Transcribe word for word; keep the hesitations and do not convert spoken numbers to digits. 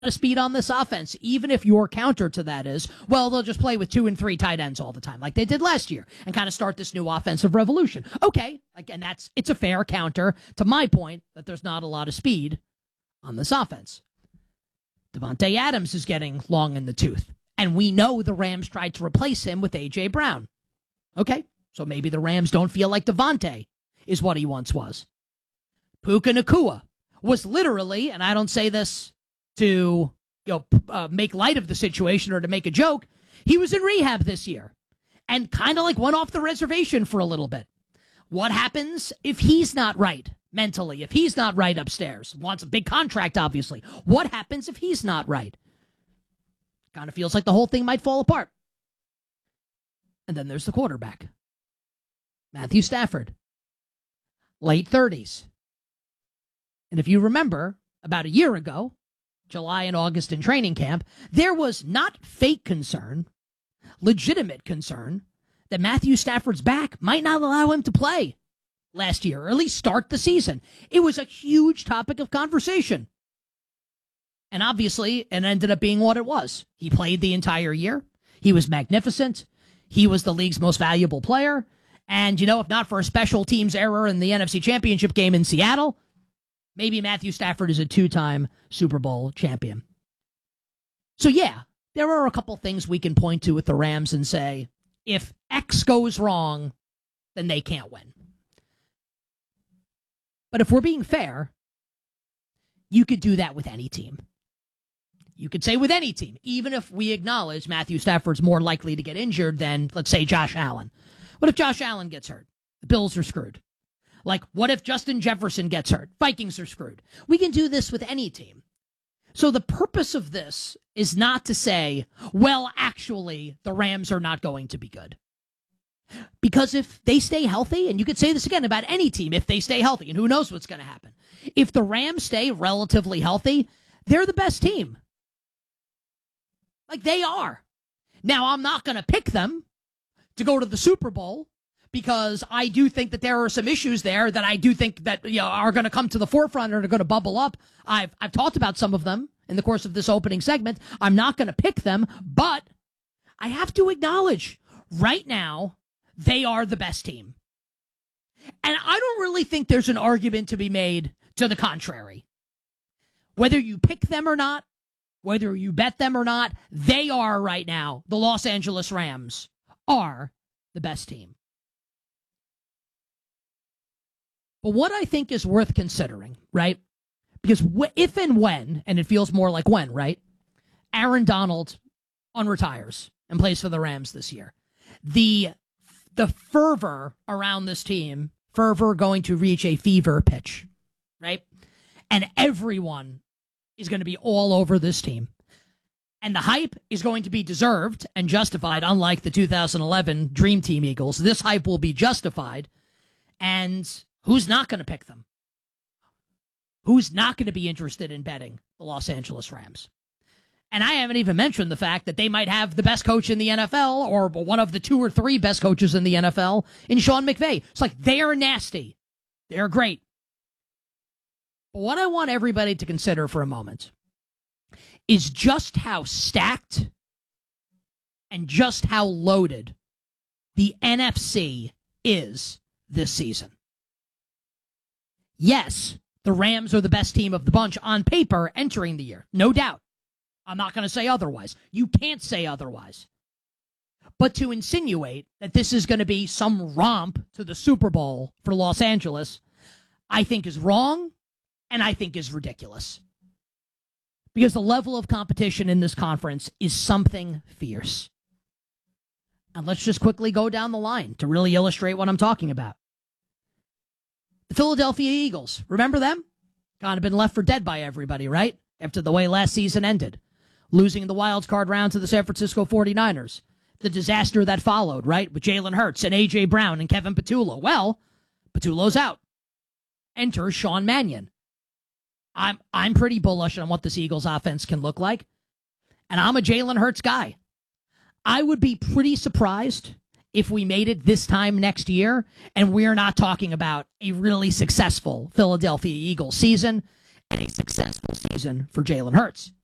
of speed on this offense, even if your counter to that is, well, they'll just play with two and three tight ends all the time, like they did last year, and kind of start this new offensive revolution. Okay, again, that's it's a fair counter to my point that there's not a lot of speed on this offense. Davante Adams is getting long in the tooth, and we know the Rams tried to replace him with A J. Brown. Okay, so maybe the Rams don't feel like Davante is what he once was. Puka Nacua was literally, and I don't say this to you know uh, make light of the situation or to make a joke, he was in rehab this year and kind of like went off the reservation for a little bit. What happens if he's not right mentally, if he's not right upstairs? Wants a big contract, obviously. What happens if he's not right? Kind of feels like the whole thing might fall apart. And then there's the quarterback, Matthew Stafford, late thirties. And if you remember, about a year ago, July and August in training camp, there was not fake concern, legitimate concern, that Matthew Stafford's back might not allow him to play last year, or at least start the season. It was a huge topic of conversation. And obviously, it ended up being what it was. He played the entire year. He was magnificent. He was the league's most valuable player. And, you know, if not for a special teams error in the N F C Championship game in Seattle, maybe Matthew Stafford is a two-time Super Bowl champion. So, yeah, there are a couple things we can point to with the Rams and say, if X goes wrong, then they can't win. But if we're being fair, you could do that with any team. You could say with any team, even if we acknowledge Matthew Stafford's more likely to get injured than, let's say, Josh Allen. What if Josh Allen gets hurt? The Bills are screwed. Like, what if Justin Jefferson gets hurt? Vikings are screwed. We can do this with any team. So the purpose of this is not to say, well, actually, the Rams are not going to be good. Because if they stay healthy, and you could say this again about any team, if they stay healthy, and who knows what's going to happen. If the Rams stay relatively healthy, they're the best team. Like, they are. Now, I'm not going to pick them to go to the Super Bowl, because I do think that there are some issues there that I do think that you know, are going to come to the forefront or are going to bubble up. I've I've talked about some of them in the course of this opening segment. I'm not going to pick them, but I have to acknowledge right now they are the best team. And I don't really think there's an argument to be made to the contrary. Whether you pick them or not, whether you bet them or not, they are right now, the Los Angeles Rams are the best team. But what I think is worth considering, right? Because if and when, and it feels more like when, right? Aaron Donald unretires and plays for the Rams this year. The the fervor around this team, fervor going to reach a fever pitch, right? And everyone is going to be all over this team. And the hype is going to be deserved and justified, unlike the two thousand eleven Dream Team Eagles. This hype will be justified. And who's not going to pick them? Who's not going to be interested in betting the Los Angeles Rams? And I haven't even mentioned the fact that they might have the best coach in the N F L or one of the two or three best coaches in the N F L in Sean McVay. It's like they are nasty. They're great. But what I want everybody to consider for a moment is just how stacked and just how loaded the N F C is this season. Yes, the Rams are the best team of the bunch on paper entering the year. No doubt. I'm not going to say otherwise. You can't say otherwise. But to insinuate that this is going to be some romp to the Super Bowl for Los Angeles, I think is wrong, and I think is ridiculous. Because the level of competition in this conference is something fierce. And let's just quickly go down the line to really illustrate what I'm talking about. The Philadelphia Eagles, remember them? Kind of been left for dead by everybody, right? After the way last season ended. Losing in the wild card round to the San Francisco forty-niners. The disaster that followed, right? With Jalen Hurts and A J. Brown and Kevin Patullo. Well, Patullo's out. Enter Sean Mannion. I'm I'm pretty bullish on what this Eagles offense can look like. And I'm a Jalen Hurts guy. I would be pretty surprised if we made it this time next year and we're not talking about a really successful Philadelphia Eagles season and a successful season for Jalen Hurts.